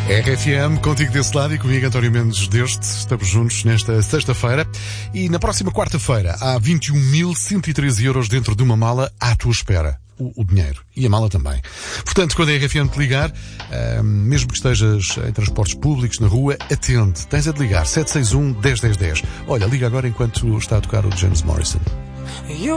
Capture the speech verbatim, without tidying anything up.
R F M, contigo desse lado e comigo António Mendes deste. Estamos juntos nesta sexta-feira e na próxima quarta-feira há vinte e um mil cento e treze euros dentro de uma mala à tua espera. O, o dinheiro. E a mala também. Portanto, quando a R F M te ligar, uh, mesmo que estejas em transportes públicos, na rua, atende. Tens a de ligar. sete seis um, um zero um zero um zero. Olha, liga agora enquanto está a tocar o James Morrison.